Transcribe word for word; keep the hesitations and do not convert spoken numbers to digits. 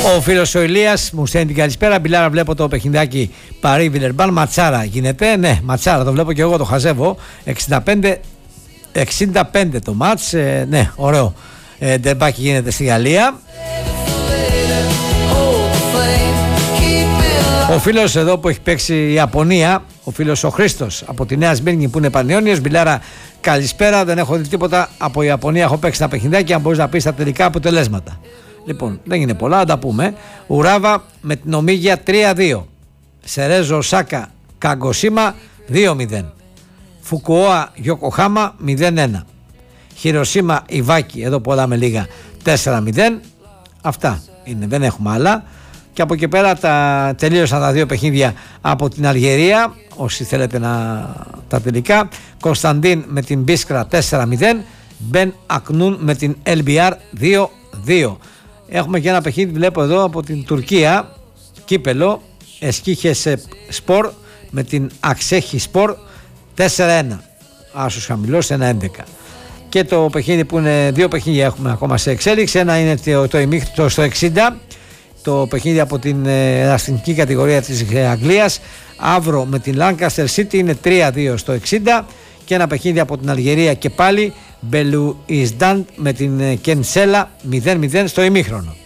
Ο φίλος ο Ηλίας μου στέλνει την καλησπέρα. Μπιλάρα, βλέπω το παιχνιδάκι Παρί Βιλερμπάν. Ματσάρα γίνεται. Ναι, ματσάρα, το βλέπω και εγώ, το χαζεύω. εξήντα πέντε εξήντα πέντε το μάτς. Ε, ναι, ωραίο. Ε, ντερμπάκι γίνεται στη Γαλλία. Ο φίλος εδώ που έχει παίξει η Ιαπωνία, ο φίλος ο Χρήστος από τη Νέα Σμύρνη που είναι πανιόνιος. Μπιλάρα, καλησπέρα. Δεν έχω δει τίποτα από η Ιαπωνία. Έχω παίξει τα παιχνιδάκια. Αν μπορείς να πεις τα τελικά αποτελέσματα. Λοιπόν, δεν είναι πολλά, να τα πούμε. Ουράβα με την Ομίγια τρία δύο. Σερέζο Οσάκα Καγκοσίμα δύο μηδέν. Φουκουόα Γιοκοχάμα μηδέν ένα. Χιροσίμα Ιβάκι, εδώ πολλά με λίγα, τέσσερα μηδέν. Αυτά είναι, δεν έχουμε άλλα. Και από εκεί πέρα τα τελείωσαν τα δύο παιχνίδια από την Αλγερία. Όσοι θέλετε να τα τελικά. Κωνσταντίν με την Μπίσκρα τέσσερα μηδέν. Μπεν Ακνούν με την ελ μπι αρ δύο δύο. Έχουμε και ένα παιχνίδι, βλέπω εδώ, από την Τουρκία, κύπελο, Εσκίχες Σπορ με την Αξέχη Σπορ τέσσερα ένα. Άσος χαμηλός ένα έντεκα. Και το παιχνίδι που είναι, δύο παιχνίδια έχουμε ακόμα σε εξέλιξη. Ένα είναι το, το, το στο εξήντα, το παιχνίδι από την αστυνομική κατηγορία της Αγγλίας. Αύρο με την Lancaster City είναι τρία δύο στο εξήντα. Και ένα παιχνίδι από την Αλγερία και πάλι, Μπελουισντάντ με την Κενσέλα μηδέν μηδέν στο ημίχρονο.